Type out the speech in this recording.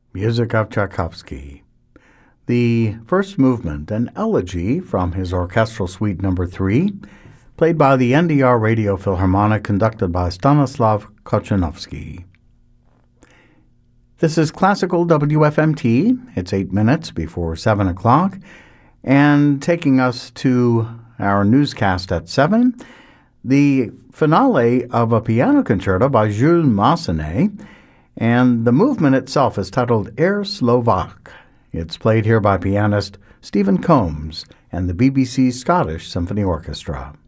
music of Tchaikovsky. The first movement, an elegy from his orchestral suite number 3, played by the NDR Radio Philharmonic, conducted by Stanislav Kochanovsky. This is Classical WFMT. It's 8 minutes before 7 o'clock, and taking us to our newscast at 7, the finale of a piano concerto by Jules Massenet, and the movement itself is titled Air Slovak. It's played here by pianist Stephen Combs and the BBC Scottish Symphony Orchestra.